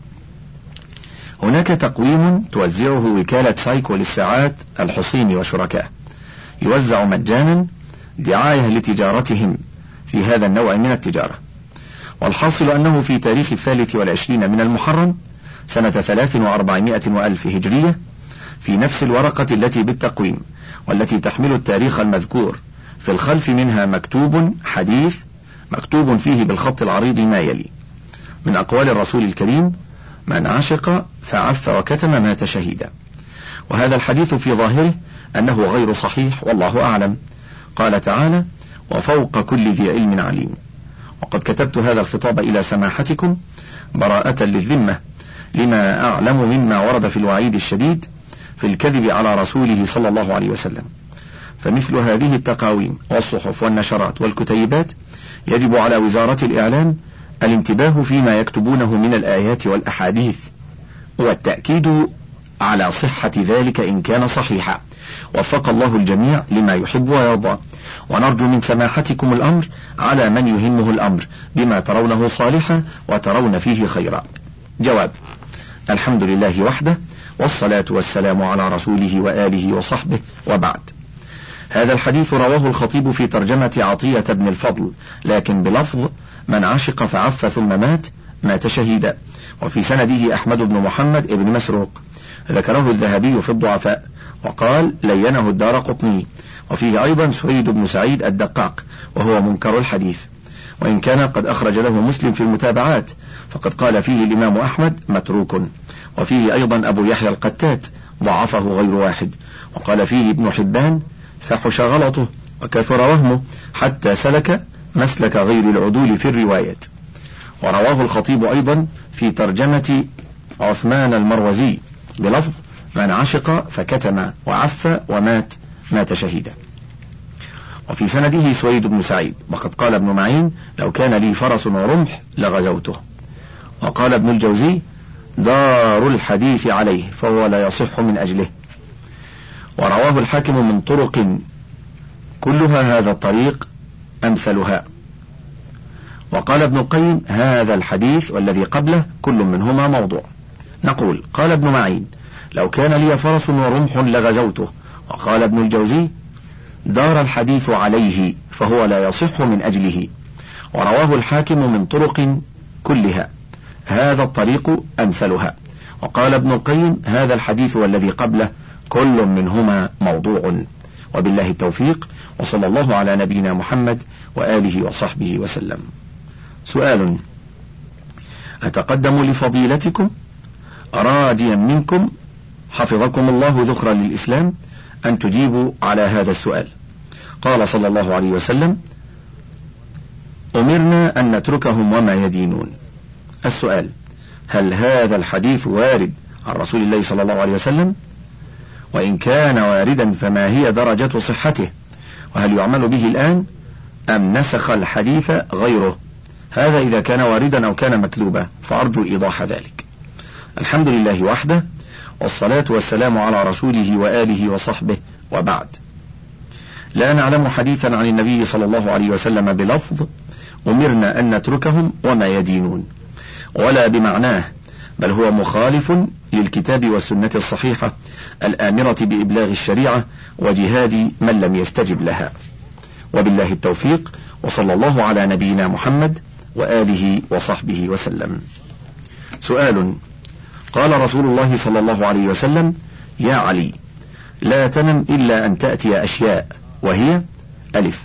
هناك تقويم توزعه وكالة سايكو للساعات الحصيني وشركاه، يوزع مجانا دعاية لتجارتهم في هذا النوع من التجارة، والحاصل أنه في تاريخ الثالث والعشرين من المحرم سنة ثلاث وأربعمائة وألف هجرية في نفس الورقة التي بالتقويم والتي تحمل التاريخ المذكور في الخلف منها مكتوب حديث مكتوب فيه بالخط العريض ما يلي: من أقوال الرسول الكريم: من عشق فعف وكتم مات شهيدا. وهذا الحديث في ظاهره أنه غير صحيح والله أعلم. قال تعالى: وفوق كل ذي علم عليم. وقد كتبت هذا الخطاب إلى سماحتكم براءة للذمة لما أعلم مما ورد في الوعيد الشديد في الكذب على رسوله صلى الله عليه وسلم. فمثل هذه التقاويم والصحف والنشرات والكتيبات يجب على وزارة الإعلام الانتباه فيما يكتبونه من الآيات والأحاديث، والتأكيد على صحة ذلك إن كان صحيحا. وفق الله الجميع لما يحب ويرضى، ونرجو من سماحتكم الأمر على من يهمه الأمر بما ترونه صالحا وترون فيه خيرا. جواب: الحمد لله وحده، والصلاة والسلام على رسوله وآله وصحبه، وبعد. هذا الحديث رواه الخطيب في ترجمة عطية بن الفضل، لكن بلفظ: من عشق فعف ثم مات مات شهيدا، وفي سنده أحمد بن محمد بن مسروق. ذكره الذهبي في الضعفاء وقال: لينه الدارقطني. وفيه أيضا سويد بن سعيد الدقاق وهو منكر الحديث، وإن كان قد أخرج له مسلم في المتابعات، فقد قال فيه الإمام أحمد متروك. وفيه أيضا أبو يحيى القتات ضعفه غير واحد، وقال فيه ابن حبان: فحش غلطه وكثر وهمه حتى سلك مسلك غير العدول في الرواية. ورواه الخطيب أيضا في ترجمة عثمان المروزي بلفظ: من عشق فكتم وعف ومات مات شهيدا. وفي سنده سويد بن سعيد، وقد قال ابن معين: لو كان لي فرس ورمح لغزوته. وقال ابن الجوزي: دار الحديث عليه فهو لا يصح من أجله. ورواه الحاكم من طرق كلها هذا الطريق أمثلها. وقال ابن القيم: هذا الحديث والذي قبله كل منهما موضوع. نقول: قال ابن معين: لو كان لي فرس ورمح لغزوته. وقال ابن الجوزي: دار الحديث عليه فهو لا يصح من أجله. ورواه الحاكم من طرق كلها هذا الطريق أمثلها. وقال ابن القيم: هذا الحديث والذي قبله كل منهما موضوع. وبالله التوفيق، وصلى الله على نبينا محمد وآله وصحبه وسلم. سؤال: أتقدم لفضيلتكم راجيا منكم حفظكم الله ذخرا للإسلام أن تجيبوا على هذا السؤال. قال صلى الله عليه وسلم: أمرنا أن نتركهم وما يدينون. السؤال: هل هذا الحديث وارد عن رسول الله صلى الله عليه وسلم؟ وإن كان واردا فما هي درجة صحته؟ وهل يعمل به الآن أم نسخ الحديث غيره؟ هذا إذا كان واردا أو كان مكذوبا، فأرجو إيضاح ذلك. الحمد لله وحده، والصلاة والسلام على رسوله وآله وصحبه، وبعد. لا نعلم حديثا عن النبي صلى الله عليه وسلم بلفظ أمرنا أن نتركهم وما يدينون، ولا بمعناه، بل هو مخالف للكتاب والسنة الصحيحة الآمرة بإبلاغ الشريعة وجهاد من لم يستجب لها. وبالله التوفيق، وصلى الله على نبينا محمد وآله وصحبه وسلم. سؤال: قال رسول الله صلى الله عليه وسلم: يا علي، لا تنم إلا أن تأتي أشياء، وهي: ألف،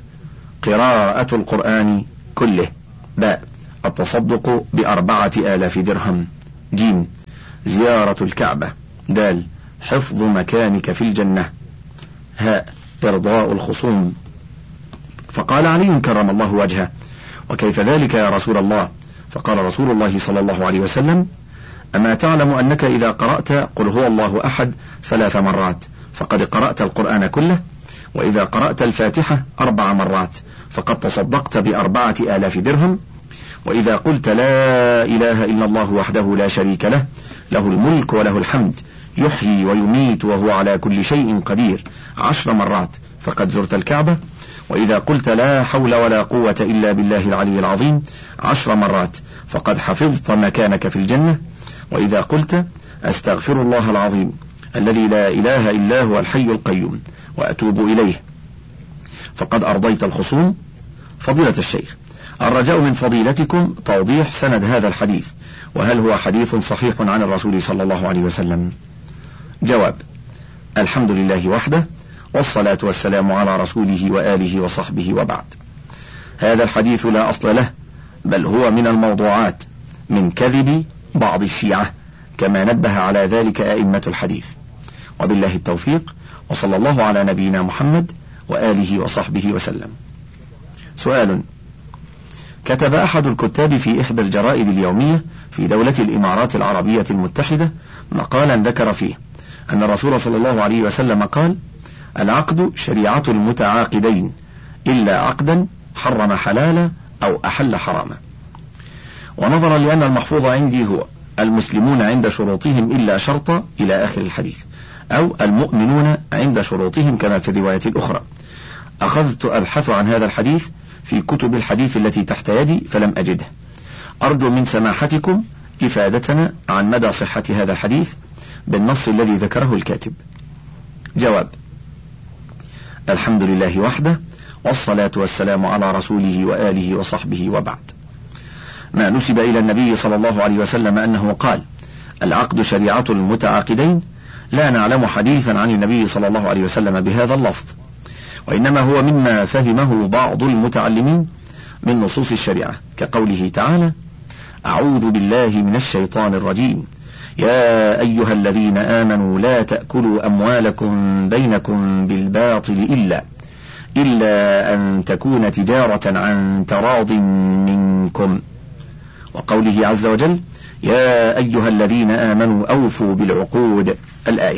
قراءة القرآن كله، باء، التصدق بأربعة آلاف درهم، جيم، زيارة الكعبة، دال، حفظ مكانك في الجنة، هاء، إرضاء الخصوم. فقال علي كرم الله وجهه: وكيف ذلك يا رسول الله؟ فقال رسول الله صلى الله عليه وسلم: أما تعلم أنك إذا قرأت قل هو الله أحد ثلاث مرات فقد قرأت القرآن كله، وإذا قرأت الفاتحة أربع مرات فقد تصدقت بأربعة آلاف درهم، وإذا قلت لا إله إلا الله وحده لا شريك له، له الملك وله الحمد، يحيي ويميت وهو على كل شيء قدير، عشر مرات فقد زرت الكعبة، وإذا قلت لا حول ولا قوة إلا بالله العلي العظيم عشر مرات فقد حفظت مكانك في الجنة، وإذا قلت أستغفر الله العظيم الذي لا إله إلا هو الحي القيوم وأتوب إليه فقد أرضيت الخصوم. فضيلة الشيخ، الرجاء من فضيلتكم توضيح سند هذا الحديث، وهل هو حديث صحيح عن الرسول صلى الله عليه وسلم؟ جواب: الحمد لله وحده، والصلاة والسلام على رسوله وآله وصحبه، وبعد. هذا الحديث لا أصل له، بل هو من الموضوعات من كذب بعض الشيعة، كما نبه على ذلك أئمة الحديث. وبالله التوفيق، وصلى الله على نبينا محمد وآله وصحبه وسلم. سؤال: كتب أحد الكتاب في إحدى الجرائد اليومية في دولة الإمارات العربية المتحدة مقالا ذكر فيه أن الرسول صلى الله عليه وسلم قال: العقد شريعة المتعاقدين إلا عقدا حرم حلالا أو أحل حراما. ونظرا لأن المحفوظ عندي هو المسلمون عند شروطهم إلا شرطا إلى آخر الحديث، أو المؤمنون عند شروطهم كما في الرواية الأخرى، أخذت أبحث عن هذا الحديث في كتب الحديث التي تحت يدي فلم أجده. أرجو من سماحتكم إفادتنا عن مدى صحة هذا الحديث بالنص الذي ذكره الكاتب. جواب: الحمد لله وحده، والصلاة والسلام على رسوله وآله وصحبه، وبعد. ما نسب إلى النبي صلى الله عليه وسلم أنه قال: العقد شريعة المتعاقدين، لا نعلم حديثا عن النبي صلى الله عليه وسلم بهذا اللفظ، وإنما هو مما فهمه بعض المتعلمين من نصوص الشريعة، كقوله تعالى: أعوذ بالله من الشيطان الرجيم، يا أيها الذين آمنوا لا تأكلوا أموالكم بينكم بالباطل إلا إلا أن تكون تجارة عن تراض منكم، وقوله عز وجل: يا أيها الذين آمنوا أوفوا بالعقود، الآية.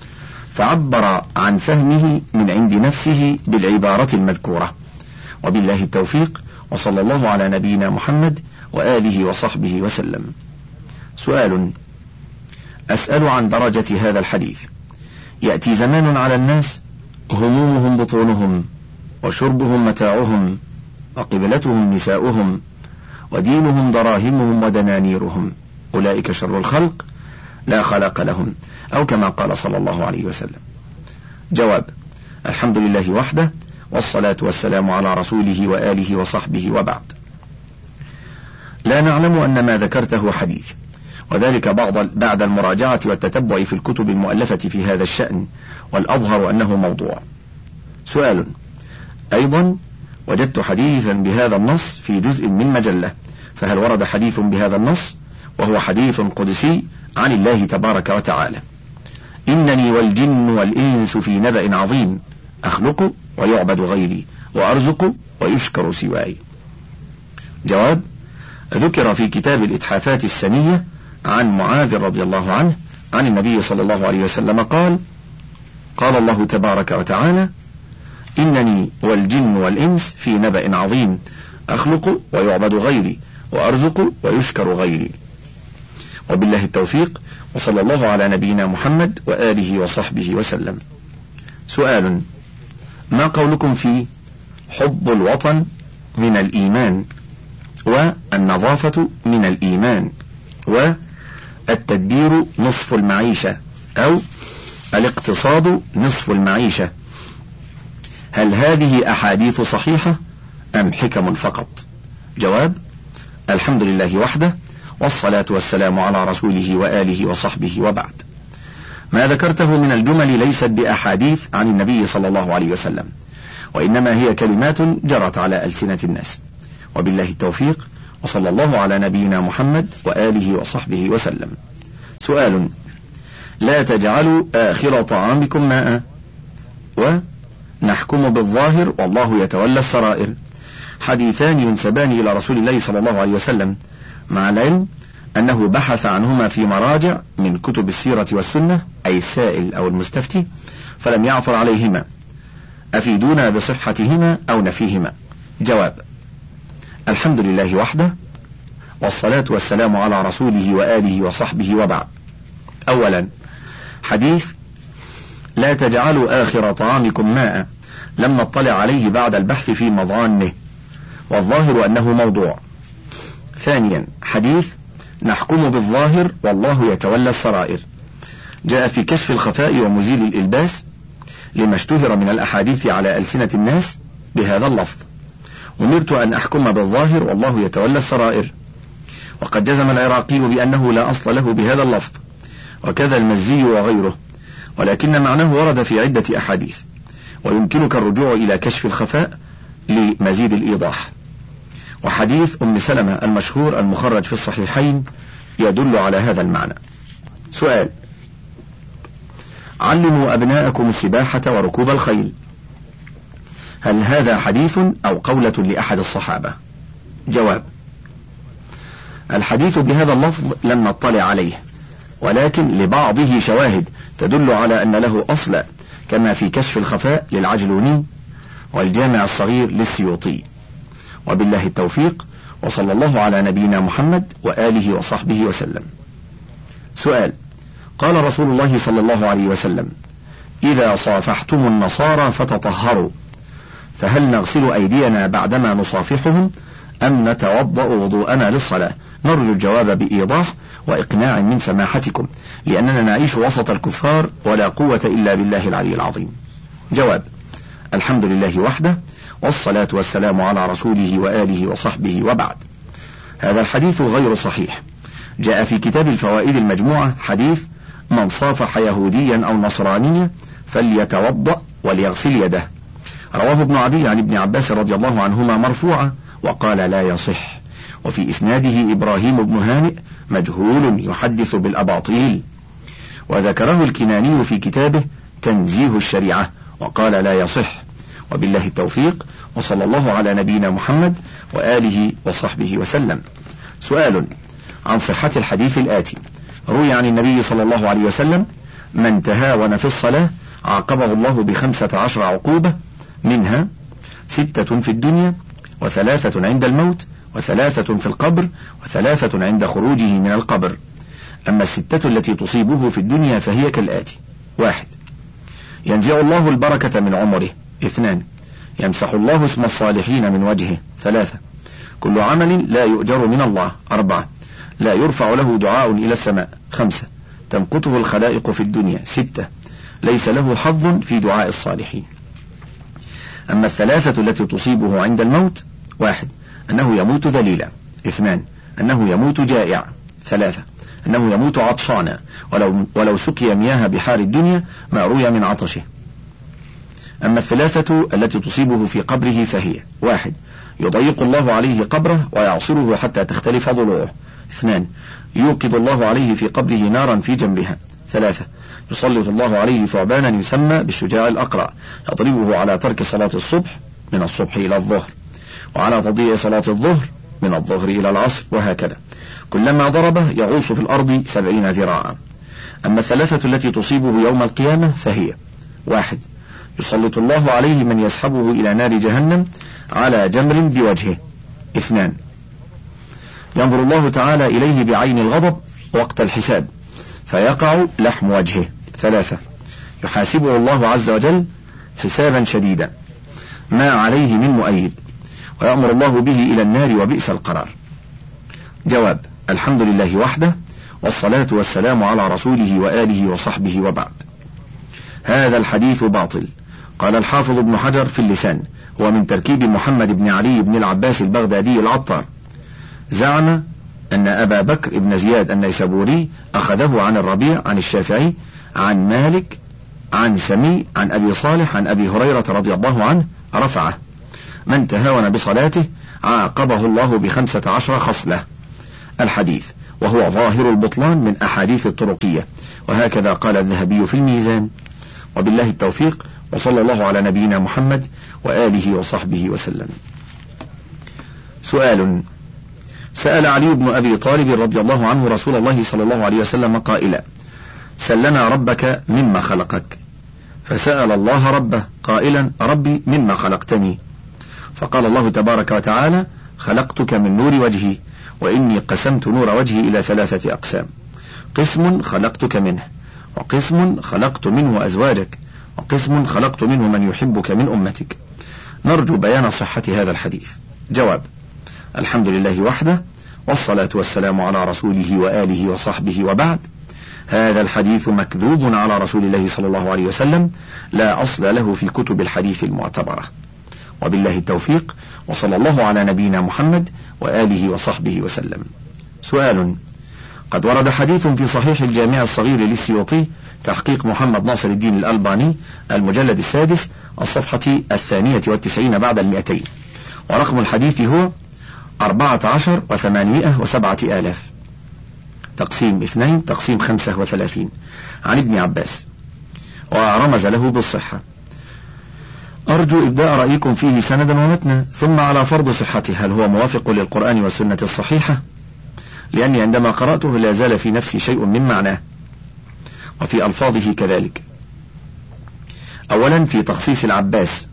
فعبر عن فهمه من عند نفسه بالعبارة المذكورة. وبالله التوفيق، وصلى الله على نبينا محمد وآله وصحبه وسلم. سؤال: أسأل عن درجة هذا الحديث. يأتي زمان على الناس همومهم بطونهم، وشربهم متاعهم، وقبلتهم نساؤهم، ودينهم دراهمهم ودنانيرهم، أولئك شر الخلق لا خلاق لهم، أو كما قال صلى الله عليه وسلم. جواب: الحمد لله وحده، والصلاة والسلام على رسوله وآله وصحبه، وبعد. لا نعلم أن ما ذكرته حديث، وذلك بعض بعد المراجعة والتتبع في الكتب المؤلفة في هذا الشأن، والأظهر أنه موضوع. سؤال: أيضا وجدت حديثا بهذا النص في جزء من مجلة، فهل ورد حديث بهذا النص؟ وهو حديث قدسي عن الله تبارك وتعالى: إنني والجن والإنس في نبأ عظيم، أخلق ويعبد غيري، وأرزق ويشكر سواي. جواب: ذكر في كتاب الإتحافات السنية عن معاذ رضي الله عنه عن النبي صلى الله عليه وسلم قال: قال الله تبارك وتعالى: إنني والجن والإنس في نبأ عظيم، أخلق ويعبد غيري، وأرزق ويشكر غيري. وبالله التوفيق، وصلى الله على نبينا محمد وآله وصحبه وسلم. سؤال: ما قولكم في حب الوطن من الإيمان، والنظافة من الإيمان، والتدبير نصف المعيشة، أو الاقتصاد نصف المعيشة؟ هل هذه أحاديث صحيحة أم حكم فقط؟ جواب: الحمد لله وحده، والصلاة والسلام على رسوله وآله وصحبه وبعد. ما ذكرته من الجمل ليست بأحاديث عن النبي صلى الله عليه وسلم، وإنما هي كلمات جرت على ألسنة الناس، وبالله التوفيق، وصلى الله على نبينا محمد وآله وصحبه وسلم. سؤال: لا تجعلوا آخر طعامكم ماء، ونحكم بالظاهر والله يتولى السرائر، حديثان ينسبان إلى رسول الله صلى الله عليه وسلم، مع العلم أنه بحث عنهما في مراجع من كتب السيرة والسنة، أي السائل أو المستفتي، فلم يعثر عليهما. أفيدونا بصحتهما أو نفيهما. جواب: الحمد لله وحده، والصلاة والسلام على رسوله وآله وصحبه وبعد. أولا، حديث لا تجعلوا آخر طعامكم ماء لم نطلع عليه بعد البحث في مضانه، والظاهر أنه موضوع. ثانيا، حديث نحكم بالظاهر والله يتولى السرائر، جاء في كشف الخفاء ومزيل الإلباس لما اشتهر من الأحاديث على ألسنة الناس بهذا اللفظ: أمرت أن أحكم بالظاهر والله يتولى السرائر. وقد جزم العراقي بأنه لا أصل له بهذا اللفظ، وكذا المزي وغيره، ولكن معناه ورد في عدة أحاديث، ويمكنك الرجوع إلى كشف الخفاء لمزيد الإيضاح. وحديث أم سلمة المشهور المخرج في الصحيحين يدل على هذا المعنى. سؤال: علموا أبناءكم السباحة وركوب الخيل، هل هذا حديث أو قولة لأحد الصحابة؟ جواب: الحديث بهذا اللفظ لم نطلع عليه، ولكن لبعضه شواهد تدل على أن له أصلا، كما في كشف الخفاء للعجلوني والجامع الصغير للسيوطي. وبالله التوفيق، وصلى الله على نبينا محمد وآله وصحبه وسلم. سؤال: قال رسول الله صلى الله عليه وسلم: إذا صافحتم النصارى فتطهروا، فهل نغسل أيدينا بعدما نصافحهم أم نتوضأ وضوءنا للصلاة؟ نرجو الجواب بإيضاح وإقناع من سماحتكم، لأننا نعيش وسط الكفار ولا قوة إلا بالله العلي العظيم. جواب: الحمد لله وحده، والصلاة والسلام على رسوله وآله وصحبه وبعد. هذا الحديث غير صحيح. جاء في كتاب الفوائد المجموعة حديث: من صافح يهوديا أو نصرانيا فليتوضأ وليغسل يده، رواه ابن عدي عن ابن عباس رضي الله عنهما مرفوعا، وقال لا يصح، وفي إسناده إبراهيم بن هانئ مجهول يحدث بالأباطيل. وذكره الكناني في كتابه تنزيه الشريعة وقال لا يصح. وبالله التوفيق، وصلى الله على نبينا محمد وآله وصحبه وسلم. سؤال عن صحة الحديث الآتي: روي عن النبي صلى الله عليه وسلم: من تهاون في الصلاة عاقبه الله بخمسة عشر عقوبة، منها ستة في الدنيا، وثلاثة عند الموت، وثلاثة في القبر، وثلاثة عند خروجه من القبر. أما الستة التي تصيبه في الدنيا فهي كالآتي: واحد، ينزع الله البركة من عمره. اثنان، يمسح الله اسم الصالحين من وجهه. ثلاثة، كل عمل لا يؤجر من الله. أربعة، لا يرفع له دعاء إلى السماء. خمسة، تمقته الخلائق في الدنيا. ستة، ليس له حظ في دعاء الصالحين. أما الثلاثة التي تصيبه عند الموت: واحد، أنه يموت ذليلا. اثنان، أنه يموت جائعا. ثلاثة، أنه يموت عطشانا، ولو, ولو سقي مياه بحار الدنيا ما روي من عطشه. أما الثلاثة التي تصيبه في قبره فهي: واحد، يضيق الله عليه قبره ويعصره حتى تختلف ضلوعه. اثنان، يوقد الله عليه في قبره نارا في جنبها. ثلاثة، يسلط الله عليه ثعبانا يسمى بالشجاع الأقرع يضربه على ترك صلاة الصبح من الصبح إلى الظهر، وعلى تضييع صلاة الظهر من الظهر إلى العصر، وهكذا كلما ضربه يغوص في الأرض سبعين ذراعا. أما الثلاثة التي تصيبه يوم القيامة فهي: واحد، يسلط الله عليه من يسحبه إلى نار جهنم على جمر بوجهه. اثنان، ينظر الله تعالى إليه بعين الغضب وقت الحساب فيقع لحم وجهه. ثلاثة، يحاسبه الله عز وجل حسابا شديدا ما عليه من مؤيد، ويأمر الله به إلى النار وبئس القرار. جواب: الحمد لله وحده، والصلاة والسلام على رسوله وآله وصحبه وبعد. هذا الحديث باطل. قال الحافظ ابن حجر في اللسان: هو من تركيب محمد بن علي بن العباس البغدادي العطار. زعم أن أبا بكر بن زياد النيسابوري أخذه عن الربيع عن الشافعي عن مالك عن سمي عن أبي صالح عن أبي هريرة رضي الله عنه رفعه: من تهاون بصلاته عاقبه الله بخمسة عشر خصلة. الحديث وهو ظاهر البطلان من أحاديث الطرقية، وهكذا قال الذهبي في الميزان. وبالله التوفيق، وصلى الله على نبينا محمد وآله وصحبه وسلم. سؤال: سأل علي بن أبي طالب رضي الله عنه رسول الله صلى الله عليه وسلم قائلا: سلنا ربك مما خلقك، فسأل الله ربه قائلا: ربي مما خلقتني؟ فقال الله تبارك وتعالى: خلقتك من نور وجهي، وإني قسمت نور وجهي إلى ثلاثة أقسام: قسم خلقتك منه، وقسم خلقت منه أزواجك، وقسم خلقت منه من يحبك من أمتك. نرجو بيان صحة هذا الحديث. جواب: الحمد لله وحده، والصلاة والسلام على رسوله وآله وصحبه، وبعد. هذا الحديث مكذوب على رسول الله صلى الله عليه وسلم، لا أصل له في كتب الحديث المعتبرة. وبالله التوفيق، وصلى الله على نبينا محمد وآله وصحبه وسلم. سؤال: قد ورد حديث في صحيح الجامع الصغير للسيوطي تحقيق محمد ناصر الدين الألباني المجلد السادس الصفحة الثانية والتسعين بعد المئتين، ورقم الحديث هو أربعة عشر وثمانمائة وسبعة آلاف تقسيم اثنين تقسيم خمسة وثلاثين، عن ابن عباس، ورمز له بالصحة. أرجو إبداء رأيكم فيه سندا ومتنا، ثم على فرض صحته هل هو موافق للقرآن والسنة الصحيحة؟ لأني عندما قرأته لا زال في نفسي شيء من معناه، وفي ألفاظه كذلك. أولا في تخصيص العباس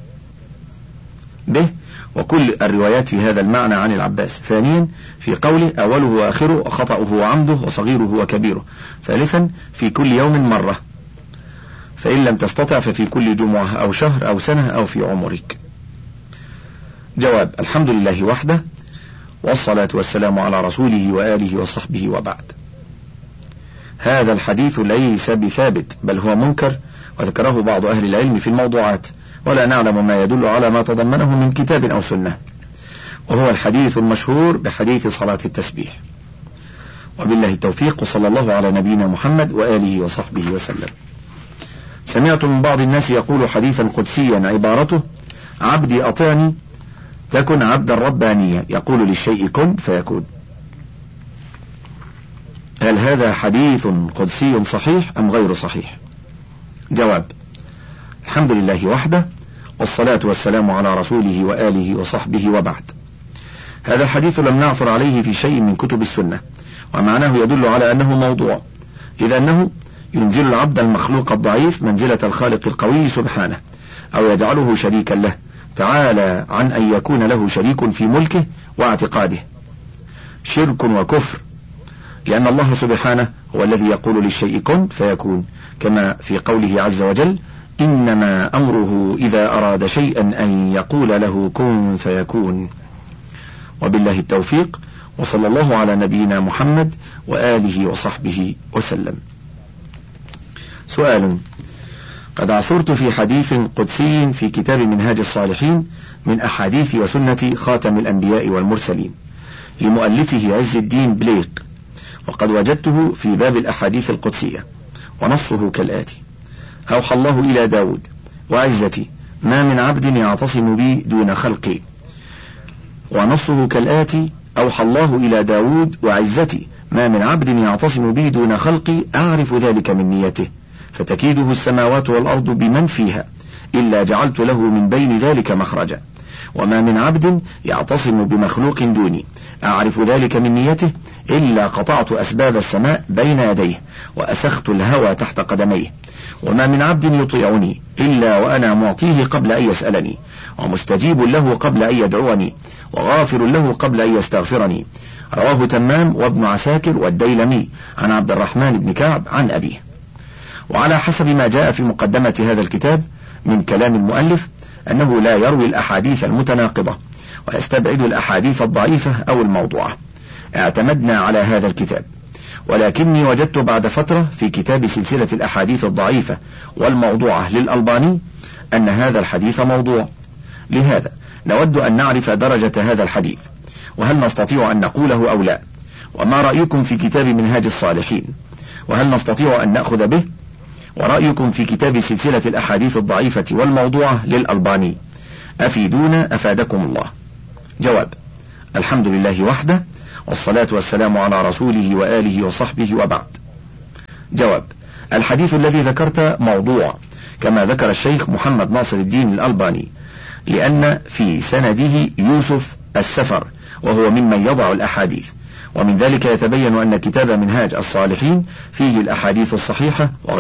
به وكل الروايات في هذا المعنى عن العباس. ثانيا في قوله أوله وآخره وخطأه وعمده وصغيره وكبيره. ثالثا في كل يوم مرة، فإن لم تستطع ففي كل جمعة أو شهر أو سنة أو في عمرك. جواب: الحمد لله وحده، والصلاة والسلام على رسوله وآله وصحبه، وبعد. هذا الحديث ليس بثابت، بل هو منكر، وذكره بعض أهل العلم في الموضوعات، ولا نعلم ما يدل على ما تضمنه من كتاب أو سنة، وهو الحديث المشهور بحديث صلاة التسبيح. وبالله التوفيق، وصلى الله على نبينا محمد وآله وصحبه وسلم. سمعت من بعض الناس يقول حديثا قدسيا عبارته: عبدي أطعني تكن عبدا ربانيا، يقول للشيء كن فيكون. هل هذا حديث قدسي صحيح أم غير صحيح؟ جواب: الحمد لله وحده، والصلاة والسلام على رسوله وآله وصحبه، وبعد. هذا الحديث لم نعثر عليه في شيء من كتب السنة، ومعناه يدل على أنه موضوع، إذ أنه ينزل العبد المخلوق الضعيف منزلة الخالق القوي سبحانه، أو يجعله شريكا له تعالى عن أن يكون له شريك في ملكه واعتقاده، شرك وكفر، لأن الله سبحانه هو الذي يقول للشيء كن فيكون، كما في قوله عز وجل: إنما أمره إذا أراد شيئا أن يقول له كن فيكون. وبالله التوفيق، وصلى الله على نبينا محمد وآله وصحبه وسلم. سؤال: قد عثرت في حديث قدسي في كتاب منهاج الصالحين من أحاديث وسنة خاتم الأنبياء والمرسلين لمؤلفه عز الدين بليق، وقد وجدته في باب الأحاديث القدسية، ونصه كالآتي: أوحى الله إلى داود: وعزتي ما من عبد يعتصم بي دون خلقي. ونصه كالآتي: أوحى الله إلى داود: وعزتي ما من عبد يعتصم بي دون خلقي أعرف ذلك من نيته، فتكيده السماوات والأرض بمن فيها إلا جعلت له من بين ذلك مخرجا. وما من عبد يعتصم بمخلوق دوني أعرف ذلك من نيته إلا قطعت أسباب السماء بين يديه وأسخت الهوى تحت قدميه. وما من عبد يطيعني إلا وأنا معطيه قبل أن يسألني، ومستجيب له قبل أن يدعوني، وغافر له قبل أن يستغفرني. رواه تمام وابن عساكر والديلمي عن عبد الرحمن بن كعب عن أبيه. وعلى حسب ما جاء في مقدمة هذا الكتاب من كلام المؤلف أنه لا يروي الأحاديث المتناقضة ويستبعد الأحاديث الضعيفة أو الموضوعة. اعتمدنا على هذا الكتاب، ولكني وجدت بعد فترة في كتاب سلسلة الأحاديث الضعيفة والموضوعة للألباني أن هذا الحديث موضوع. لهذا نود أن نعرف درجة هذا الحديث، وهل نستطيع أن نقوله أو لا، وما رأيكم في كتاب منهاج الصالحين، وهل نستطيع أن نأخذ به؟ ورأيكم في كتاب سلسلة الأحاديث الضعيفة والموضوعة للألباني، أفيدونا أفادكم الله. جواب: الحمد لله وحده، والصلاة والسلام على رسوله وآله وصحبه، وبعد. جواب: الحديث الذي ذكرت موضوع كما ذكر الشيخ محمد ناصر الدين الألباني، لأن في سنده يوسف السفر وهو ممن يضع الأحاديث، ومن ذلك يتبين أن كتاب منهاج الصالحين فيه الأحاديث الصحيحة